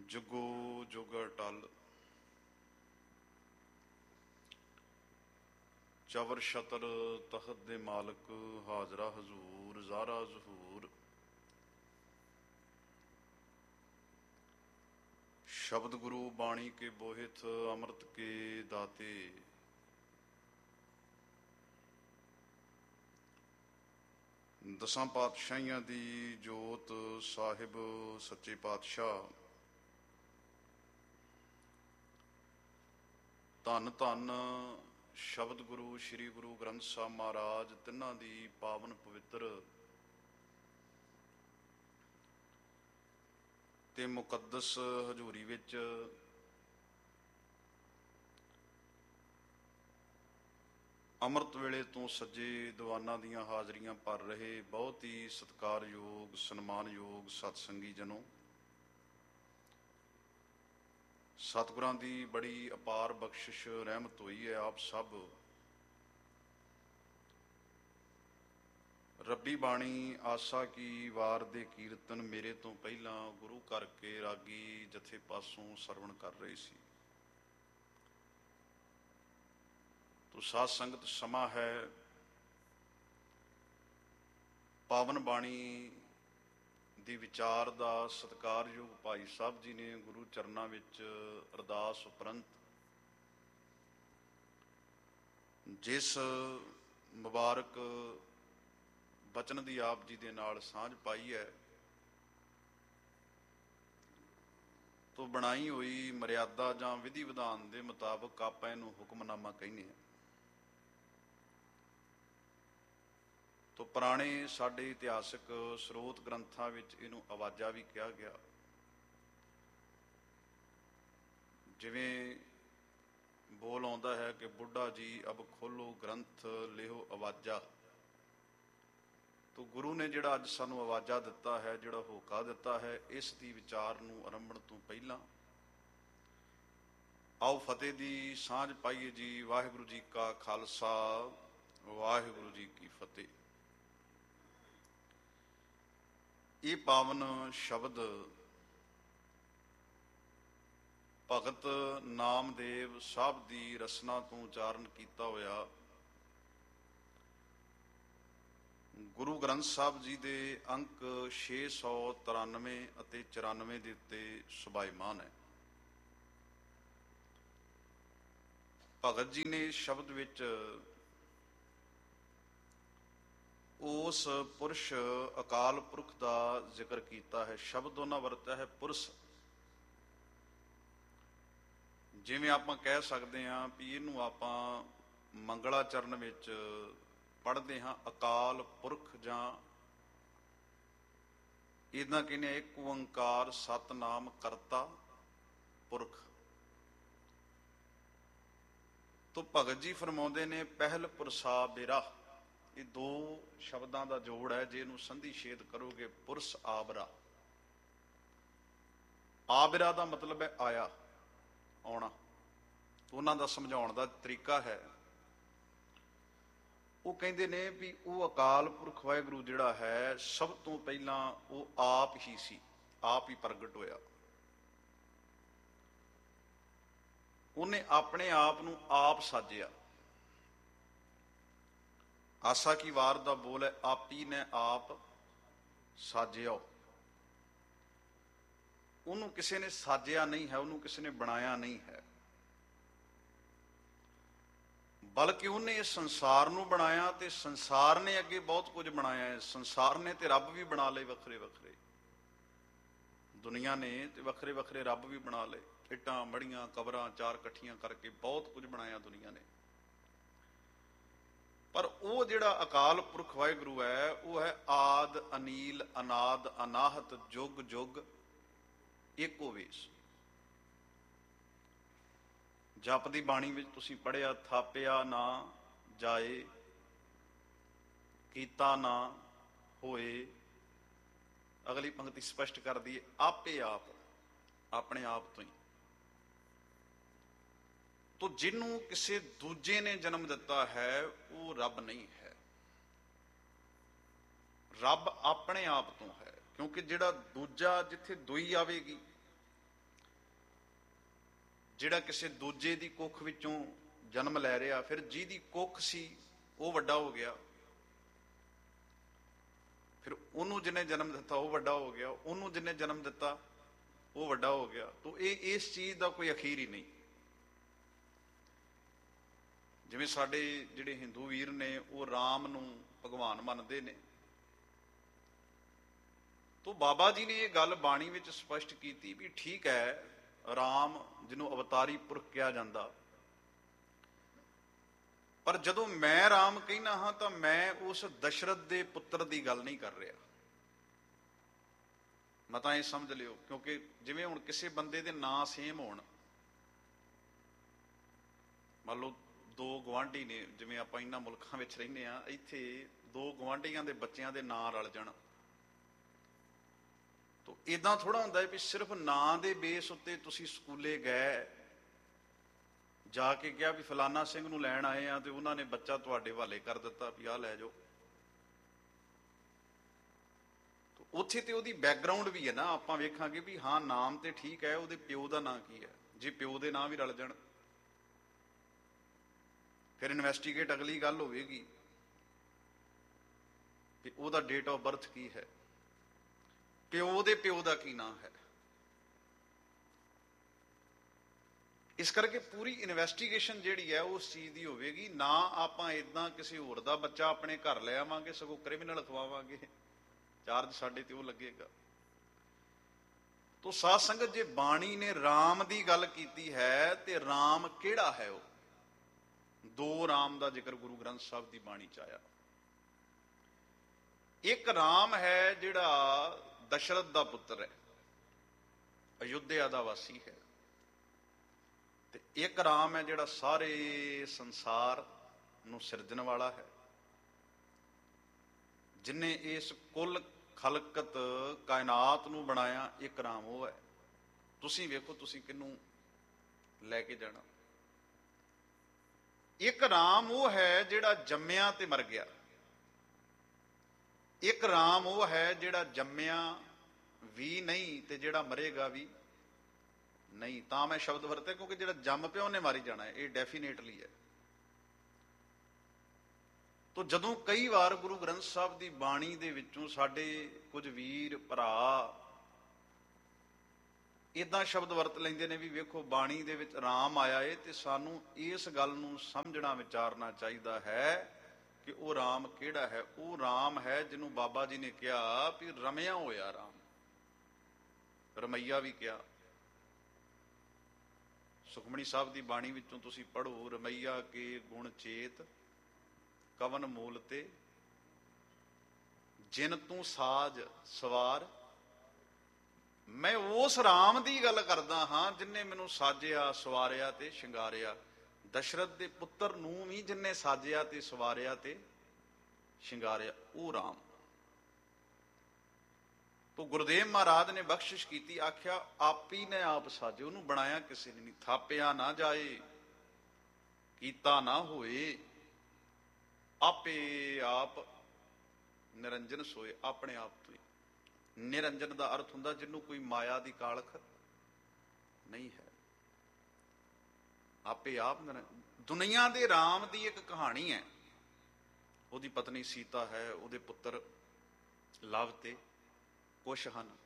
ਜੁਗੋ ਜੁਗ ਅਟਲ। ਚਵਰ ਛਤਰ ਤਖਤ ਦੇ ਮਾਲਕ, ਹਾਜ਼ਰਾ ਹਜ਼ੂਰ ਜ਼ਾਰਾ ਜ਼ਹੂਰ। ਸ਼ਬਦ ਗੁਰੂ ਬਾਣੀ ਕੇ ਬੋਹਿਥ, ਅੰਮ੍ਰਿਤ ਕੇ ਦਾਤੇ। ਦਸਾਂ ਪਾਤਸ਼ਾਹੀਆਂ ਦੀ ਜੋਤ ਸਾਹਿਬ ਸੱਚੇ ਪਾਤਸ਼ਾਹ। ਧੰਨ ਧੰਨ ਸ਼ਬਦ ਗੁਰੂ ਸ੍ਰੀ ਗੁਰੂ ਗ੍ਰੰਥ ਸਾਹਿਬ ਮਹਾਰਾਜ, ਤਿੰਨਾਂ ਦੀ ਪਾਵਨ ਪਵਿੱਤਰ ਤੇ ਮੁਕੱਦਸ ਹਜ਼ੂਰੀ ਵਿੱਚ ਅੰਮ੍ਰਿਤ ਵੇਲੇ ਤੋਂ ਸੱਜੇ ਦੀਵਾਨਾਂ ਦੀਆਂ ਹਾਜ਼ਰੀਆਂ ਭਰ ਰਹੇ ਬਹੁਤ ਹੀ ਸਤਿਕਾਰਯੋਗ ਸਨਮਾਨਯੋਗ ਸਤਸੰਗੀ ਜਨੋ, ਸਤਿਗੁਰਾਂ ਦੀ ਬੜੀ ਅਪਾਰ ਬਖਸ਼ਿਸ਼ ਰਹਿਮਤ ਹੋਈ ਹੈ। ਆਪ ਸਭ ਰੱਬੀ ਬਾਣੀ ਆਸਾ ਕੀ ਵਾਰ ਦੇ ਕੀਰਤਨ ਮੇਰੇ ਤੋਂ ਪਹਿਲਾਂ ਗੁਰੂ ਕਰਕੇ ਰਾਗੀ ਜਥੇ ਪਾਸੋਂ ਸਰਵਣ ਕਰ ਰਹੇ ਸੀ। ਤੋ ਸਾਧ ਸੰਗਤ ਸਮਾਂ ਹੈ, ਪਾਵਨ ਬਾਣੀ ਦੀ ਵਿਚਾਰ ਦਾ ਸਤਿਕਾਰਯੋਗ ਭਾਈ ਸਾਹਿਬ ਜੀ ਨੇ ਗੁਰੂ ਚਰਨਾਂ ਵਿੱਚ ਅਰਦਾਸ ਉਪਰੰਤ ਜਿਸ ਮੁਬਾਰਕ ਬਚਨ ਦੀ ਆਪ ਜੀ ਦੇ ਨਾਲ ਸਾਂਝ ਪਾਈ ਹੈ, ਤੋ ਬਣਾਈ ਹੋਈ ਮਰਿਆਦਾ ਜਾਂ ਵਿਧੀ ਵਿਧਾਨ ਦੇ ਮੁਤਾਬਕ ਆਪਾਂ ਇਹਨੂੰ ਹੁਕਮਨਾਮਾ ਕਹਿੰਦੇ ਹਾਂ। ਤੋ ਪੁਰਾਣੇ ਸਾਡੇ ਇਤਿਹਾਸਕ ਸਰੋਤ ਗ੍ਰੰਥਾਂ ਵਿੱਚ ਇਹਨੂੰ ਆਵਾਜ਼ਾ ਵੀ ਕਿਹਾ ਗਿਆ। ਜਿਵੇਂ ਬੋਲ ਆਉਂਦਾ ਹੈ ਕਿ ਬੁੱਢਾ ਜੀ ਅਬ ਖੋਲੋ ਗ੍ਰੰਥ ਲਿਓ ਆਵਾਜ਼ਾ। ਤੋ ਗੁਰੂ ਨੇ ਜਿਹੜਾ ਅੱਜ ਸਾਨੂੰ ਆਵਾਜ਼ਾ ਦਿੱਤਾ ਹੈ, ਜਿਹੜਾ ਹੋਕਾ ਦਿੱਤਾ ਹੈ, ਇਸ ਦੀ ਵਿਚਾਰ ਨੂੰ ਆਰੰਭਣ ਤੋਂ ਪਹਿਲਾਂ ਆਓ ਫਤਿਹ ਦੀ ਸਾਂਝ ਪਾਈਏ ਜੀ। ਵਾਹਿਗੁਰੂ ਜੀ ਕਾ ਖਾਲਸਾ, ਵਾਹਿਗੁਰੂ ਜੀ ਕੀ ਫਤਿਹ। ਇਹ ਪਾਵਨ ਸ਼ਬਦ ਭਗਤ ਨਾਮਦੇਵ ਸਾਹਿਬ ਦੀ ਰਸਨਾ ਤੋਂ ਉਚਾਰਨ ਕੀਤਾ ਹੋਇਆ ਗੁਰੂ ਗ੍ਰੰਥ ਸਾਹਿਬ ਜੀ ਦੇ ਅੰਕ 693 ਅਤੇ 94 ਦੇ ਉੱਤੇ ਸੁਭਾਈਮਾਨ ਹੈ। ਭਗਤ ਜੀ ਨੇ ਇਸ ਸ਼ਬਦ ਵਿੱਚ ਉਸ ਪੁਰਸ਼ ਅਕਾਲ ਪੁਰਖ ਦਾ ਜ਼ਿਕਰ ਕੀਤਾ ਹੈ। ਸ਼ਬਦ ਉਹਨਾਂ ਵਰਤਿਆ ਹੈ ਪੁਰਸ਼। ਜਿਵੇਂ ਆਪਾਂ ਕਹਿ ਸਕਦੇ ਹਾਂ ਵੀ ਇਹਨੂੰ ਆਪਾਂ ਮੰਗਲਾਚਰਨ ਵਿੱਚ ਪੜ੍ਹਦੇ ਹਾਂ ਅਕਾਲ ਪੁਰਖ, ਜਾਂ ਇਹਦਾ ਕਹਿੰਦੇ ਇੱਕ ਓੰਕਾਰ ਸਤਿਨਾਮ ਕਰਤਾ ਪੁਰਖ। ਤੋ ਭਗਤ ਜੀ ਫਰਮਾਉਂਦੇ ਨੇ ਪਹਿਲ ਪੁਰਸਾ ਬਿਰਾ। ਇਹ ਦੋ ਸ਼ਬਦਾਂ ਦਾ ਜੋੜ ਹੈ, ਜੇ ਇਹਨੂੰ ਸੰਧੀ ਛੇਦ ਕਰੋਗੇ ਪੁਰਸ ਆਬਰਾ। ਆਬਰਾ ਦਾ ਮਤਲਬ ਹੈ ਆਇਆ, ਆਉਣਾ। ਉਹਨਾਂ ਦਾ ਸਮਝਾਉਣ ਦਾ ਤਰੀਕਾ ਹੈ, ਉਹ ਕਹਿੰਦੇ ਨੇ ਵੀ ਉਹ ਅਕਾਲ ਪੁਰਖ ਵਾਹਿਗੁਰੂ ਜਿਹੜਾ ਹੈ ਸਭ ਤੋਂ ਪਹਿਲਾਂ ਉਹ ਆਪ ਹੀ ਸੀ, ਆਪ ਹੀ ਪ੍ਰਗਟ ਹੋਇਆ। ਉਹਨੇ ਆਪਣੇ ਆਪ ਨੂੰ ਆਪ ਸਾਜਿਆ। ਆਸਾ ਕੀ ਵਾਰ ਦਾ ਬੋਲ ਹੈ, ਆਪੀ ਨੇ ਆਪ ਸਾਜਿਆ। ਉਹਨੂੰ ਕਿਸੇ ਨੇ ਸਾਜਿਆ ਨਹੀਂ ਹੈ, ਉਹਨੂੰ ਕਿਸੇ ਨੇ ਬਣਾਇਆ ਨਹੀਂ ਹੈ, ਬਲਕਿ ਉਹਨੇ ਇਸ ਸੰਸਾਰ ਨੂੰ ਬਣਾਇਆ ਤੇ ਸੰਸਾਰ ਨੇ ਅੱਗੇ ਬਹੁਤ ਕੁਝ ਬਣਾਇਆ ਹੈ। ਸੰਸਾਰ ਨੇ ਤੇ ਰੱਬ ਵੀ ਬਣਾ ਲਏ ਵੱਖਰੇ ਵੱਖਰੇ, ਦੁਨੀਆ ਨੇ ਤੇ ਵੱਖਰੇ ਵੱਖਰੇ ਰੱਬ ਵੀ ਬਣਾ ਲਏ। ਇੱਟਾਂ ਮੜੀਆਂ ਕਬਰਾਂ ਚਾਰ ਇਕੱਠੀਆਂ ਕਰਕੇ ਬਹੁਤ ਕੁਝ ਬਣਾਇਆ ਦੁਨੀਆ ਨੇ। ਪਰ ਉਹ ਜਿਹੜਾ ਅਕਾਲ ਪੁਰਖ ਵਾਹਿਗੁਰੂ ਹੈ, ਉਹ ਹੈ ਆਦ ਅਨੀਲ ਅਨਾਦ ਅਨਾਹਤ ਜੁਗ ਜੁਗ ਏਕੋ ਵੇਸ। ਜਪ ਦੀ ਬਾਣੀ ਵਿੱਚ ਤੁਸੀਂ ਪੜ੍ਹਿਆ, ਥਾਪਿਆ ਨਾ ਜਾਏ, ਕੀਤਾ ਨਾ ਹੋਏ। ਅਗਲੀ ਪੰਕਤੀ ਸਪਸ਼ਟ ਕਰਦੀ ਹੈ ਆਪੇ ਆਪ, ਆਪਣੇ ਆਪ ਤੋਂ ਹੀ। ਤੋ ਜਿਹਨੂੰ ਕਿਸੇ ਦੂਜੇ ਨੇ ਜਨਮ ਦਿੱਤਾ ਹੈ ਉਹ ਰੱਬ ਨਹੀਂ ਹੈ, ਰੱਬ ਆਪਣੇ ਆਪ ਤੋਂ ਹੈ। ਕਿਉਂਕਿ ਜਿਹੜਾ ਦੂਜਾ, ਜਿੱਥੇ ਦੁਈ ਆਵੇਗੀ ਜਿਹੜਾ ਕਿਸੇ ਦੂਜੇ ਦੀ ਕੁੱਖ ਵਿੱਚੋਂ ਜਨਮ ਲੈ ਰਿਹਾ, ਫਿਰ ਜਿਹਦੀ ਕੁੱਖ ਸੀ ਉਹ ਵੱਡਾ ਹੋ ਗਿਆ, ਫਿਰ ਉਹਨੂੰ ਜਿਹਨੇ ਜਨਮ ਦਿੱਤਾ ਉਹ ਵੱਡਾ ਹੋ ਗਿਆ, ਉਹਨੂੰ ਜਿਹਨੇ ਜਨਮ ਦਿੱਤਾ ਉਹ ਵੱਡਾ ਹੋ ਗਿਆ। ਤਾਂ ਇਸ ਚੀਜ਼ ਦਾ ਕੋਈ ਅਖੀਰ ਹੀ ਨਹੀਂ। ਜਿਵੇਂ ਸਾਡੇ ਜਿਹੜੇ ਹਿੰਦੂ ਵੀਰ ਨੇ ਉਹ ਰਾਮ ਨੂੰ ਭਗਵਾਨ ਮੰਨਦੇ ਨੇ, ਤਾਂ ਬਾਬਾ ਜੀ ਨੇ ਇਹ ਗੱਲ ਬਾਣੀ ਵਿੱਚ ਸਪਸ਼ਟ ਕੀਤੀ ਵੀ ਠੀਕ ਹੈ, ਰਾਮ ਜਿਹਨੂੰ ਅਵਤਾਰੀ ਪੁਰਖ ਕਿਹਾ ਜਾਂਦਾ, ਪਰ ਜਦੋਂ ਮੈਂ ਰਾਮ ਕਹਿਣਾ ਹਾਂ ਤਾਂ ਮੈਂ ਉਸ ਦਸ਼ਰਥ ਦੇ ਪੁੱਤਰ ਦੀ ਗੱਲ ਨਹੀਂ ਕਰ ਰਿਹਾ। ਮੈਂ ਤਾਂ ਇਹ ਸਮਝ ਲਿਓ, ਕਿਉਂਕਿ ਜਿਵੇਂ ਹੁਣ ਕਿਸੇ ਬੰਦੇ ਦੇ ਨਾਂ ਸੇਮ ਹੋਣ, ਮੰਨ ਲਓ ਦੋ ਗੁਆਂਢੀ ਨੇ, ਜਿਵੇਂ ਆਪਾਂ ਇਹਨਾਂ ਮੁਲਕਾਂ ਵਿੱਚ ਰਹਿੰਦੇ ਆ, ਇੱਥੇ ਦੋ ਗੁਆਂਢੀਆਂ ਦੇ ਬੱਚਿਆਂ ਦੇ ਨਾਂ ਰਲ ਜਾਣ, ਤਾਂ ਏਦਾਂ ਥੋੜਾ ਹੁੰਦਾ ਹੈ ਵੀ ਸਿਰਫ ਨਾਂ ਦੇ ਬੇਸ ਉੱਤੇ ਤੁਸੀਂ ਸਕੂਲੇ ਗਏ, ਜਾ ਕੇ ਕਿਹਾ ਵੀ ਫਲਾਨਾ ਸਿੰਘ ਨੂੰ ਲੈਣ ਆਏ ਆ, ਤੇ ਉਹਨਾਂ ਨੇ ਬੱਚਾ ਤੁਹਾਡੇ ਹਵਾਲੇ ਕਰ ਦਿੱਤਾ ਵੀ ਆਹ ਲੈ ਜਾਓ। ਉੱਥੇ ਤੇ ਉਹਦੀ ਬੈਕਗਰਾਉਂਡ ਵੀ ਹੈ ਨਾ, ਆਪਾਂ ਵੇਖਾਂਗੇ ਵੀ ਹਾਂ ਨਾਮ ਤੇ ਠੀਕ ਹੈ, ਉਹਦੇ ਪਿਓ ਦਾ ਨਾਂ ਕੀ ਹੈ। ਜੇ ਪਿਓ ਦੇ ਨਾਂ ਵੀ ਰਲ ਜਾਣ ਫਿਰ ਇਨਵੈਸਟੀਗੇਟ ਅਗਲੀ ਗੱਲ ਹੋਵੇਗੀ ਵੀ ਉਹਦਾ ਡੇਟ ਆਫ ਬਰਥ ਕੀ ਹੈ, ਪਿਓ ਦੇ ਪਿਓ ਦਾ ਕੀ ਨਾਂ ਹੈ। ਇਸ ਕਰਕੇ ਪੂਰੀ ਇਨਵੈਸਟੀਗੇਸ਼ਨ ਜਿਹੜੀ ਹੈ ਉਸ ਚੀਜ਼ ਦੀ ਹੋਵੇਗੀ। ਨਾ ਆਪਾਂ ਏਦਾਂ ਕਿਸੇ ਹੋਰ ਦਾ ਬੱਚਾ ਆਪਣੇ ਘਰ ਲੈ ਆਵਾਂਗੇ, ਸਗੋਂ ਕ੍ਰਿਮੀਨਲ ਖਵਾਵਾਂਗੇ, ਚਾਰਜ ਸਾਡੇ ਤੇ ਉਹ ਲੱਗੇਗਾ। ਤੋ ਸਾਧ ਸੰਗਤ, ਜੇ ਬਾਣੀ ਨੇ ਰਾਮ ਦੀ ਗੱਲ ਕੀਤੀ ਹੈ ਤੇ ਰਾਮ ਕਿਹੜਾ ਹੈ? ਉਹ ਦੋ ਰਾਮ ਦਾ ਜ਼ਿਕਰ ਗੁਰੂ ਗ੍ਰੰਥ ਸਾਹਿਬ ਦੀ ਬਾਣੀ ਚ ਆਇਆ। ਇੱਕ ਰਾਮ ਹੈ ਜਿਹੜਾ ਦਸ਼ਰਥ ਦਾ ਪੁੱਤਰ ਹੈ, ਅਯੁੱਧਿਆ ਦਾ ਵਾਸੀ ਹੈ, ਤੇ ਇੱਕ ਰਾਮ ਹੈ ਜਿਹੜਾ ਸਾਰੇ ਸੰਸਾਰ ਨੂੰ ਸਿਰਜਣ ਵਾਲਾ ਹੈ, ਜਿਨੇ ਇਸ ਕੁੱਲ ਖਲਕਤ ਕਾਇਨਾਤ ਨੂੰ ਬਣਾਇਆ। ਇੱਕ ਰਾਮ ਉਹ ਹੈ। ਤੁਸੀਂ ਵੇਖੋ ਤੁਸੀਂ ਕਿਹਨੂੰ ਲੈ ਕੇ ਜਾਣਾ। ਇੱਕ ਰਾਮ ਉਹ ਹੈ ਜਿਹੜਾ ਜੰਮਿਆ ਤੇ ਮਰ ਗਿਆ। ਇੱਕ ਰਾਮ ਉਹ ਹੈ ਜਿਹੜਾ ਜੰਮਿਆ ਵੀ ਨਹੀਂ ਤੇ ਜਿਹੜਾ ਮਰੇਗਾ ਵੀ ਨਹੀਂ। ਤਾਂ ਮੈਂ ਸ਼ਬਦ ਵਰਤੇ ਕਿਉਂਕਿ ਜਿਹੜਾ ਜੰਮ ਪਿਆ ਉਹਨੇ ਮਾਰੀ ਜਾਣਾ, ਇਹ ਡੈਫੀਨੇਟਲੀ ਹੈ। ਤੋ ਜਦੋਂ ਕਈ ਵਾਰ ਗੁਰੂ ਗ੍ਰੰਥ ਸਾਹਿਬ ਦੀ ਬਾਣੀ ਦੇ ਵਿੱਚੋਂ ਸਾਡੇ ਕੁਝ ਵੀਰ ਭਰਾ ਇਦਾਂ ਸ਼ਬਦ ਵਰਤ ਲੈਂਦੇ ਨੇ ਵੀ ਵੇਖੋ ਬਾਣੀ ਦੇ ਵਿੱਚ ਰਾਮ ਆਇਆ ਏ, ਤੇ ਸਾਨੂੰ ਇਸ ਗੱਲ ਨੂੰ ਸਮਝਣਾ ਵਿਚਾਰਨਾ ਚਾਹੀਦਾ ਹੈ ਕਿ ਉਹ ਰਾਮ ਕਿਹੜਾ ਹੈ। ਉਹ ਰਾਮ ਹੈ ਜਿਹਨੂੰ ਬਾਬਾ ਜੀ ਨੇ ਕਿਹਾ ਵੀ ਰਮਿਆ ਹੋਇਆ ਰਾਮ, ਰਮਈਆ ਵੀ ਕਿਹਾ। ਸੁਖਮਣੀ ਸਾਹਿਬ ਦੀ ਬਾਣੀ ਵਿੱਚੋਂ ਤੁਸੀਂ ਪੜ੍ਹੋ, ਰਮਈਆ ਕੇ ਗੁਣ ਚੇਤ ਕਵਨ ਮੂਲ ਤੇ ਜਿਨ ਤੂੰ ਸਾਜ ਸਵਾਰ। ਮੈਂ ਉਸ ਰਾਮ ਦੀ ਗੱਲ ਕਰਦਾ ਹਾਂ ਜਿਨੇ ਮੈਨੂੰ ਸਾਜਿਆ ਸਵਾਰਿਆ ਤੇ ਸ਼ਿੰਗਾਰਿਆ। ਦਸ਼ਰਥ ਦੇ ਪੁੱਤਰ ਨੂੰ ਵੀ ਜਿਨੇ ਸਾਜਿਆ ਤੇ ਸਵਾਰਿਆ ਤੇ ਸ਼ਿੰਗਾਰਿਆ, ਉਹ ਰਾਮ। ਤੋ ਗੁਰਦੇਵ ਮਹਾਰਾਜ ਨੇ ਬਖਸ਼ਿਸ਼ ਕੀਤੀ, ਆਖਿਆ ਆਪੀ ਨੇ ਆਪ ਸਾਜੇ, ਉਹਨੂੰ ਬਣਾਇਆ ਕਿਸੇ ਨੇ ਨਹੀਂ। ਥਾਪਿਆ ਨਾ ਜਾਏ ਕੀਤਾ ਨਾ ਹੋਏ, ਆਪੇ ਆਪ ਨਿਰੰਜਨ ਸੋਏ। ਆਪਣੇ ਆਪ ਤੋਂ ਹੀ। ਨਿਰੰਜਨ ਦਾ ਅਰਥ ਹੁੰਦਾ ਜਿਹਨੂੰ ਕੋਈ ਮਾਇਆ ਦੀ ਕਾਲਖ ਨਹੀਂ ਹੈ, ਆਪੇ ਆਪ। ਦੁਨੀਆ ਦੇ ਰਾਮ ਦੀ ਇੱਕ ਕਹਾਣੀ ਹੈ। ਉਹਦੀ ਪਤਨੀ ਸੀਤਾ ਹੈ, ਉਹਦੇ ਪੁੱਤਰ ਲਵ ਤੇ ਕੁਸ਼ ਹਨ।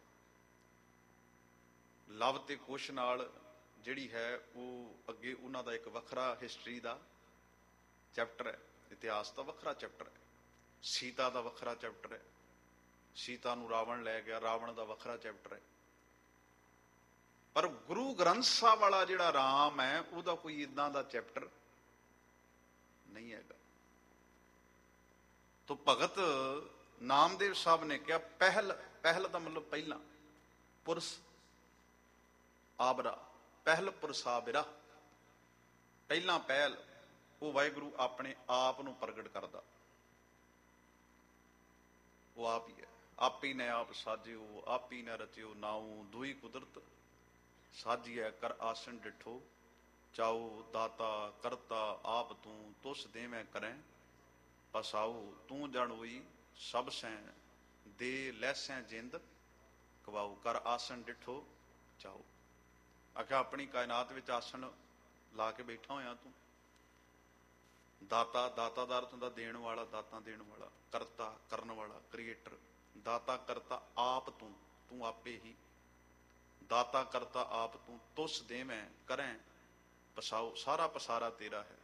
ਲਵ ਤੇ ਕੁਸ਼ ਨਾਲ ਜਿਹੜੀ ਹੈ ਉਹ ਅੱਗੇ ਉਹਨਾਂ ਦਾ ਇੱਕ ਵੱਖਰਾ ਹਿਸਟਰੀ ਦਾ ਚੈਪਟਰ ਹੈ, ਇਤਿਹਾਸ ਦਾ ਵੱਖਰਾ ਚੈਪਟਰ ਹੈ। ਸੀਤਾ ਦਾ ਵੱਖਰਾ ਚੈਪਟਰ ਹੈ। ਸੀਤਾ ਨੂੰ ਰਾਵਣ ਲੈ ਗਿਆ, ਰਾਵਣ ਦਾ ਵੱਖਰਾ ਚੈਪਟਰ ਹੈ। ਪਰ ਗੁਰੂ ਗ੍ਰੰਥ ਸਾਹਿਬ ਵਾਲਾ ਜਿਹੜਾ ਰਾਮ ਹੈ ਉਹਦਾ ਕੋਈ ਇਦਾਂ ਦਾ ਚੈਪਟਰ ਨਹੀਂ ਹੈਗਾ। ਤੋ ਭਗਤ ਨਾਮਦੇਵ ਸਾਹਿਬ ਨੇ ਕਿਹਾ ਪਹਿਲ, ਪਹਿਲ ਦਾ ਮਤਲਬ ਪਹਿਲਾਂ, ਪੁਰਸ ਆਬਰਾ, ਪਹਿਲ ਪੁਰਸਾਬਿਰਾ, ਪਹਿਲਾਂ ਪਹਿਲ ਉਹ ਵਾਹਿਗੁਰੂ ਆਪਣੇ ਆਪ ਨੂੰ ਪ੍ਰਗਟ ਕਰਦਾ, ਉਹ ਆਪ ਹੀ ਹੈ। ਆਪੀ ਨੇ ਆਪ ਸਾਜਿਓ ਆਪੀ ਨੇ ਰਚਿਓ ਨਾਉ, ਦੁਈ ਕੁਦਰਤ ਸਾਜੀਐ ਕਰ ਆਸਣ ਡਿਠੋ, ਚਾਉ ਦਾਤਾ ਕਰਤਾ ਆਪ ਤੂੰ, ਤੁਸ ਦੇਵੇਂ ਕਰੈ ਪਸਾਉ, ਤੂੰ ਜਣ ਹੋਈ ਸਭ ਸੈਂ ਦੇ ਲੈਸੈਂ ਜਿੰਦ ਕਵਾਉ, ਕਰ ਆਸਣ ਡਿਠੋ ਚਾਉ। ਆਖਿਆ ਆਪਣੀ ਕਾਇਨਾਤ ਵਿੱਚ ਆਸਣ ਲਾ ਕੇ ਬੈਠਾ ਹੋਇਆ ਤੂੰ। ਦਾਤਾ, ਦਾਤਾ ਦਾ ਅਰਥ ਹੁੰਦਾ ਦੇਣ ਵਾਲਾ, ਦਾਤਾ ਦੇਣ ਵਾਲਾ। ਕਰਤਾ, ਕਰਨ ਵਾਲਾ, ਕ੍ਰੀਏਟਰ। ਦਾਤਾ ਕਰਤਾ ਆਪ ਤੂੰ, ਤੂੰ ਆਪੇ ਹੀ। ਦਾਤਾ ਕਰਤਾ ਆਪ ਤੂੰ, ਤੁਸ ਦੇਵੈਂ ਕਰੈਂ ਪਸਾਓ, ਸਾਰਾ ਪਸਾਰਾ ਤੇਰਾ ਹੈ।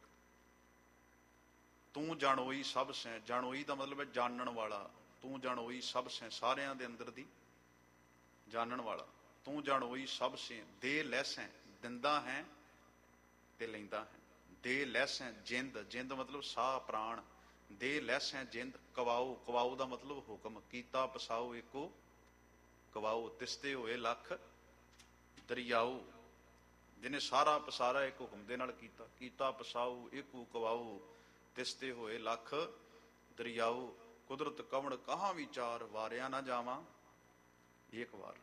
ਤੂੰ ਜਾਣੋਈ ਸਭ ਸੈਂ, ਜਾਣੋਈ ਦਾ ਮਤਲਬ ਹੈ ਜਾਣਨ ਵਾਲਾ। ਤੂੰ ਜਾਣੋਈ ਸਭ ਸੈਂ, ਸਾਰਿਆਂ ਦੇ ਅੰਦਰ ਦੀ ਜਾਣਨ ਵਾਲਾ। ਤੂੰ ਜਾਣੋਈ ਸਭ ਸੈਂ, ਦੇ ਲੈ ਸੈਂ, ਦਿੰਦਾ ਹੈ ਤੇ ਲੈਂਦਾ ਹੈ। ਦੇ ਲੈ ਸੈਂ ਜਿੰਦ, ਜਿੰਦ ਮਤਲਬ ਸਾਹ, ਪ੍ਰਾਣ। ਦੇ ਲੈ ਸੈਂ ਜਿੰਦ ਕਵਾਓ, ਕਵਾਓ ਦਾ ਮਤਲਬ ਹੁਕਮ। ਕੀਤਾ ਪਸਾਓ ਏਕੋ ਕਵਾਓ, ਤਿਸਤੇ ਹੋਏ ਲੱਖ ਦਰਿਆਓ। ਜਿਹਨੇ ਸਾਰਾ ਪਸਾਰਾ ਇੱਕ ਹੁਕਮ ਦੇ ਨਾਲ ਕੀਤਾ। ਕੀਤਾ ਪਸਾਓ ਏਕੋ ਕਵਾਓ, ਤਿਸਤੇ ਹੋਏ ਲੱਖ ਦਰਿਆਓ। ਕੁਦਰਤ ਕਵਣ ਕਹਾਂ ਵਿਚਾਰ, ਵਾਰਿਆ ਨਾ ਜਾਵਾਂ ਏਕ ਵਾਰ।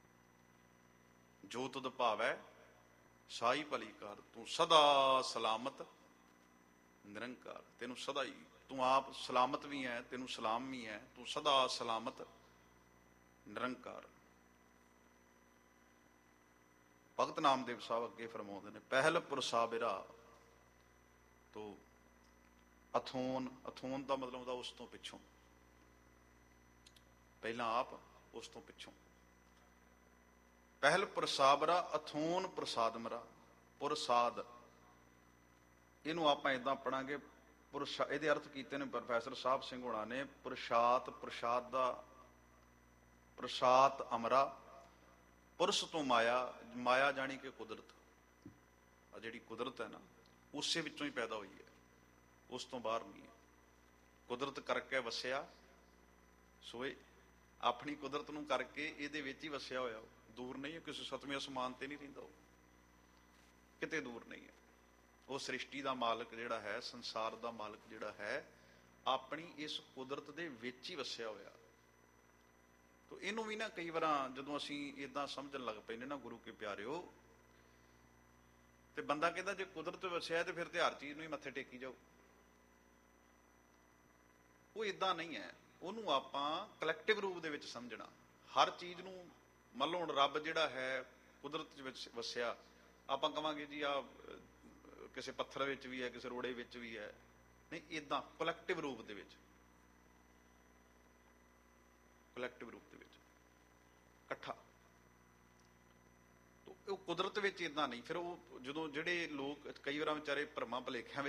ਜੋ ਤੁਧ ਭਾਵੈ ਸਾਈ ਭਲੀ ਕਾਰ, ਤੂੰ ਸਦਾ ਸਲਾਮਤ ਨਿਰੰਕਾਰ। ਤੈਨੂੰ ਸਦਾ ਹੀ, ਤੂੰ ਆਪ ਸਲਾਮਤ ਵੀ ਹੈ, ਤੈਨੂੰ ਸਲਾਮ ਵੀ ਹੈ, ਤੂੰ ਸਦਾ ਸਲਾਮਤ ਨਿਰੰਕਾਰ। ਭਗਤ ਨਾਮਦੇਵ ਸਾਹਿਬ ਅੱਗੇ ਫਰਮਾਉਂਦੇ ਨੇ, ਪਹਿਲ ਪੁਰਸਾਬਿਰਾ ਤੋ ਅਥੋਨ। ਅਥੋਨ ਦਾ ਮਤਲਬ ਹੁੰਦਾ ਉਸ ਤੋਂ ਪਿੱਛੋਂ, ਪਹਿਲਾਂ ਆਪ, ਉਸ ਤੋਂ ਪਿੱਛੋਂ। ਪਹਿਲ ਪ੍ਰਸਾਬਰਾ ਅਥੋਨ ਪ੍ਰਸਾਦ ਮਰਾ। ਪੁਰਸਾਦ, ਇਹਨੂੰ ਆਪਾਂ ਏਦਾਂ ਪੜਾਂਗੇ, ਇਹਦੇ ਅਰਥ ਕੀਤੇ ਨੇ ਪ੍ਰੋਫੈਸਰ ਸਾਹਿਬ ਸਿੰਘ ਹੋਣਾ ਨੇ। ਪੁਰਸ਼ਾਤ, ਪ੍ਰਸਾਦ ਦਾ ਪ੍ਰਸਾਤ ਅਮਰਾ। ਪੁਰਸ਼ ਤੋਂ ਮਾਇਆ, ਮਾਇਆ ਜਾਣੀ ਕਿ ਕੁਦਰਤ। ਆ ਜਿਹੜੀ ਕੁਦਰਤ ਹੈ ਨਾ, ਉਸੇ ਵਿੱਚੋਂ ਹੀ ਪੈਦਾ ਹੋਈ ਹੈ, ਉਸ ਤੋਂ ਬਾਹਰ ਨਹੀਂ ਹੈ। ਕੁਦਰਤ ਕਰਕੇ ਵਸਿਆ ਸੋਏ, ਆਪਣੀ ਕੁਦਰਤ ਨੂੰ ਕਰਕੇ ਇਹਦੇ ਵਿੱਚ ਹੀ ਵਸਿਆ ਹੋਇਆ। ਦੂਰ ਨਹੀਂ ਹੈ, ਕਿਸੇ ਸਤਵੇਂ ਅਸਮਾਨ ਤੇ ਨਹੀਂ ਰਹਿੰਦਾ, ਉਹ ਕਿਤੇ ਦੂਰ ਨਹੀਂ ਹੈ। ਉਹ ਸ੍ਰਿਸ਼ਟੀ ਦਾ ਮਾਲਕ ਜਿਹੜਾ ਹੈ, ਸੰਸਾਰ ਦਾ ਮਾਲਕ ਜਿਹੜਾ ਹੈ, ਆਪਣੀ ਇਸ ਕੁਦਰਤ ਦੇ ਵਿੱਚ ਹੀ ਵਸਿਆ ਹੋਇਆ। ਤੋ ਇਹਨੂੰ ਵੀ ਨਾ ਕਈ ਵਾਰ ਜਦੋਂ ਅਸੀਂ ਏਦਾਂ ਸਮਝਣ ਲੱਗ ਪੈਂਦੇ ਨਾ ਗੁਰੂ ਕੇ ਪਿਆਰਿਓ, ਤੇ ਬੰਦਾ ਕਹਿੰਦਾ ਜੇ ਕੁਦਰਤ ਵਸਿਆ ਤੇ ਫਿਰ ਤੇ ਹਰ ਚੀਜ਼ ਨੂੰ ਹੀ ਮੱਥੇ ਟੇਕੀ ਜਾਓ। ਉਹ ਏਦਾਂ ਨਹੀਂ ਹੈ, ਉਹਨੂੰ ਆਪਾਂ ਕਲੈਕਟਿਵ ਰੂਪ ਦੇ ਵਿੱਚ ਸਮਝਣਾ। ਹਰ ਚੀਜ਼ ਨੂੰ ਮੰਨ ਲਓ ਹੁਣ ਰੱਬ ਜਿਹੜਾ ਹੈ ਕੁਦਰਤ ਵਿੱਚ ਵਸਿਆ, ਆਪਾਂ ਕਵਾਂਗੇ ਜੀ ਆ ਕਿਸੇ ਪੱਥਰ ਵਿੱਚ ਵੀ ਹੈ, ਕਿਸੇ ਰੋੜੇ ਵਿੱਚ ਵੀ ਹੈ। ਨਹੀਂ, ਏਦਾਂ ਕਲੈਕਟਿਵ ਰੂਪ ਦੇ ਵਿੱਚ, ਕਲੈਕਟਿਵ ਰੂਪ ਦੇ ਵਿੱਚ ਇਕੱਠਾ। ਉਹ ਕੁਦਰਤ ਵਿੱਚ ਏਦਾਂ ਨਹੀਂ। ਫਿਰ ਉਹ ਜਦੋਂ ਜਿਹੜੇ ਲੋਕ ਕਈ ਵਾਰ ਵਿਚਾਰੇ ਭਰਮਾਂ ਭੁਲੇਖਿਆਂ ਵਿੱਚ